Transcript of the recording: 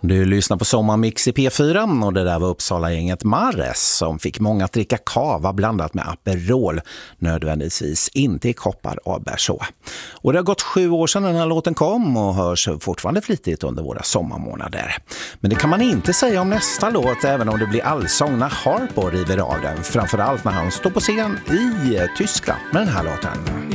Du lyssnar på Sommarmix i P4 och det där var Uppsala-gänget Mares som fick många att dricka kava blandat med Aperol, nödvändigtvis inte i koppar av bärså. Och det har gått 7 år sedan den här låten kom och hörs fortfarande flitigt under våra sommarmånader. Men det kan man inte säga om nästa låt, även om det blir allsång när Harpo river av den, framförallt när han står på scen i Tyskland med den här låten.